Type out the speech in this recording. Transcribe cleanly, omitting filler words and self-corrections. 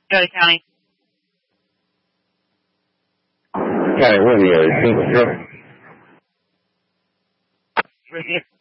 Coyote County. County, what are you, single truck?